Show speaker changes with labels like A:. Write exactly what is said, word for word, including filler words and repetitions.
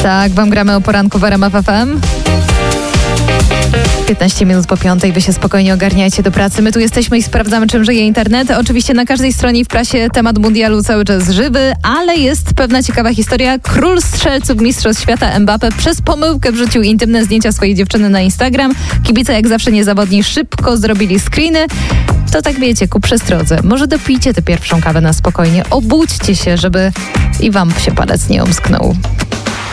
A: Tak, wam gramy o poranku w R M F F M. piętnaście minut po piątej, wy się spokojnie ogarniajcie do pracy. My tu jesteśmy i sprawdzamy, czym żyje internet. Oczywiście na każdej stronie i w prasie temat mundialu cały czas żywy, ale jest pewna ciekawa historia. Król strzelców Mistrzostw Świata Mbappé przez pomyłkę wrzucił intymne zdjęcia swojej dziewczyny na Instagram. Kibice jak zawsze niezawodni szybko zrobili screeny. To tak wiecie, ku przestrodze. Może dopijcie tę pierwszą kawę na spokojnie. Obudźcie się, żeby i wam się palec nie omsknął.